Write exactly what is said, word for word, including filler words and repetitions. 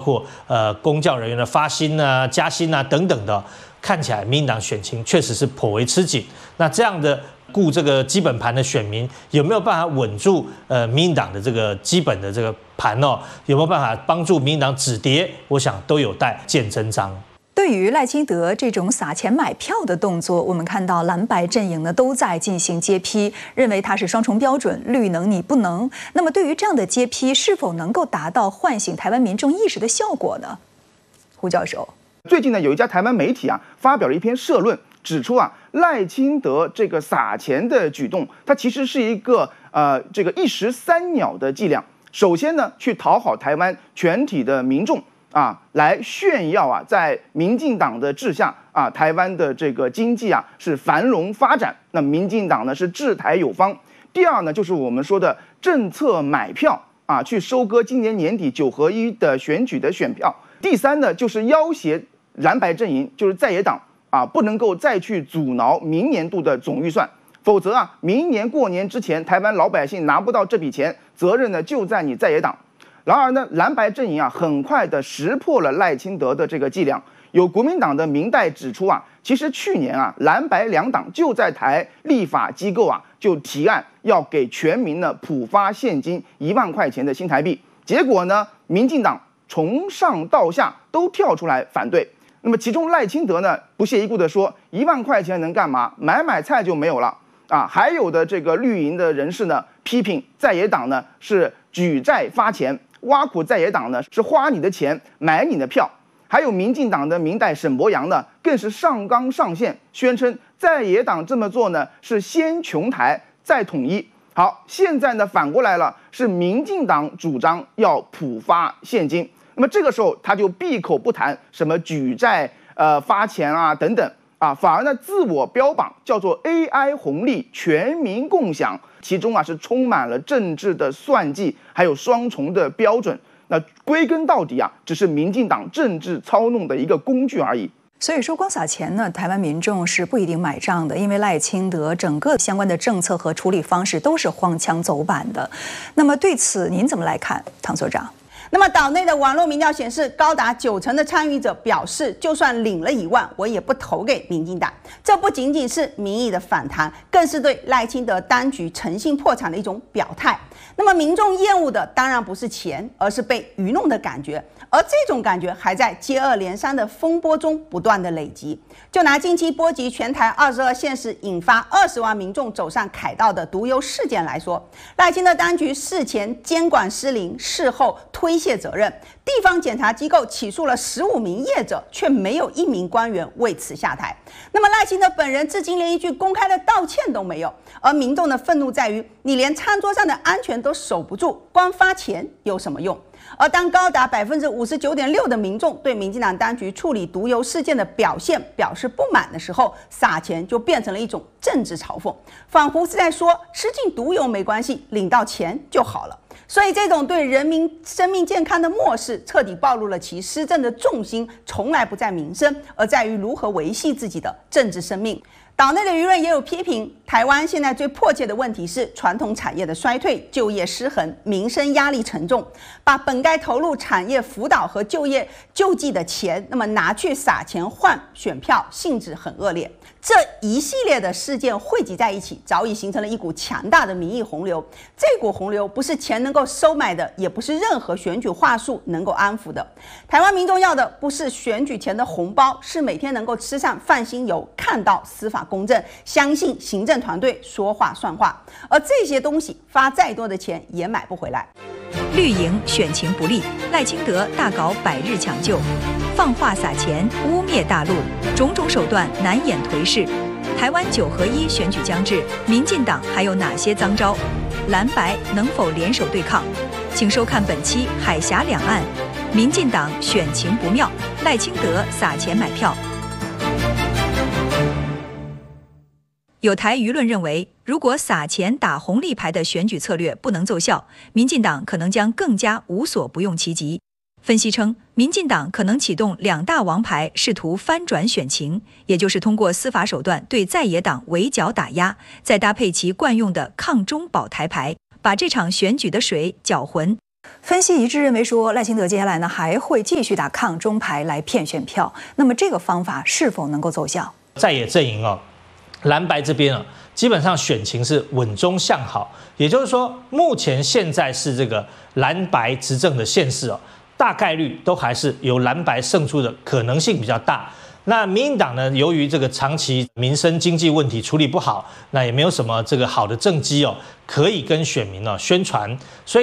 括呃公教人员的发薪啊、加薪啊等等的，看起来民进党选情确实是颇为吃紧。那这样的顾这个基本盘的选民有没有办法稳住呃民进党的这个基本的这个盘哦？有没有办法帮助民进党止跌？我想都有待见真章。 对于赖清德这种撒钱买票的动作，我们看到蓝白阵营呢都在进行揭批，认为他是双重标准，绿能你不能。那么对于这样的揭批，是否能够达到唤醒台湾民众意识的效果呢？胡教授， 最近呢，有一家台湾媒体啊发表了一篇社论，指出啊赖清德这个撒钱的举动，它其实是一个呃这个一石三鸟的伎俩。首先呢，去讨好台湾全体的民众。啊，来炫耀啊，在民进党的治下啊，台湾的这个经济啊是繁荣发展。那民进党呢是治台有方。第二呢，就是我们说的政策买票啊，去收割今年年底九合一的选举的选票。第三呢，就是要挟蓝白阵营，就是在野党啊，不能够再去阻挠明年度的总预算，否则啊，明年过年之前，台湾老百姓拿不到这笔钱，责任呢就在你在野党。然而呢，蓝白阵营啊，很快的识破了赖清德的这个伎俩。有国民党的民代指出啊，其实去年啊，蓝白两党就在台立法机构啊，就提案要给全民呢普发现金一万块钱的新台币。结果呢，民进党从上到下都跳出来反对。那么其中赖清德呢，不屑一顾的说，一万块钱能干嘛？买买菜就没有了啊。还有的这个绿营的人士呢，批评在野党呢是举债发钱。挖苦在野党呢是花你的钱买你的票，还有民进党的民代沈伯洋呢更是上纲上线，宣称在野党这么做呢是先穷台再统一。好，现在呢反过来了，是民进党主张要普发现金，那么这个时候他就闭口不谈什么举债呃发钱啊等等啊，反而呢自我标榜叫做 A I 红利全民共享。其中啊是充满了政治的算计，还有双重的标准。那归根到底啊，只是民进党政治操弄的一个工具而已。 所以说，光撒钱呢，台湾民众是不一定买账的，因为赖清德整个相关的政策和处理方式都是荒腔走板的。那么对此您怎么来看，唐所长？ 那么岛内的网络民调显示，高达九成的参与者表示，就算领了一万，我也不投给民进党。这不仅仅是民意的反弹，更是对赖清德当局诚信破产的一种表态。那么民众厌恶的当然不是钱，而是被愚弄的感觉。而这种感觉还在接二连三的风波中不断的累积。就拿近期波及全台二十二县市，引发二十万民众走上凯道的毒油事件来说，赖清德当局事前监管失灵，事后推卸责任，地方检察机构起诉了十五名业者，却没有一名官员为此下台。那么赖清德本人至今连一句公开的道歉都没有，而民众的愤怒在于，你连餐桌上的安全都守不住，光发钱有什么用？而当高达百分之五十九点六的民众对民进党当局处理毒油事件的表现表示不满的时候，撒钱就变成了一种政治嘲讽，仿佛是在说吃进毒油没关系，领到钱就好了。所以这种对人民生命健康的漠视，彻底暴露了其施政的重心从来不在民生，而在于如何维系自己的政治生命。岛内的舆论也有批评，台湾现在最迫切的问题是传统产业的衰退、就业失衡、民生压力沉重，把本该投入产业辅导和就业救济的钱，那么拿去撒钱换选票，性质很恶劣。这一系列的事件汇集在一起，早已形成了一股强大的民意洪流。这股洪流不是钱能够收买的，也不是任何选举话术能够安抚的。台湾民众要的不是选举前的红包，是每天能够吃上饭心油，看到司法公正，相信行政团队说话算话。而这些东西发再多的钱也买不回来。 绿营选情不利，赖清德大搞百日抢救，放话撒钱，污蔑大陆，种种手段难掩颓势。台湾九合一选举将至，民进党还有哪些脏招？蓝白能否联手对抗？请收看本期《海峡两岸》，民进党选情不妙，赖清德撒钱买票。有台舆论认为，如果撒钱打红利牌的选举策略不能奏效，民进党可能将更加无所不用其极。分析称，民进党可能启动两大王牌，试图翻转选情，也就是通过司法手段对在野党围剿打压，再搭配其惯用的抗中保台牌，把这场选举的水搅浑。 分析一致认为说，赖清德接下来呢还会继续打抗中牌来骗选票。那么这个方法是否能够奏效？ 在野阵营哦，蓝白这边啊，基本上选情是稳中向好，也就是说，目前现在是这个蓝白执政的县市哦，大概率都还是由蓝白胜出的可能性比较大。那民进党呢，由于这个长期民生经济问题处理不好，那也没有什么这个好的政绩哦，可以跟选民哦宣传，所以。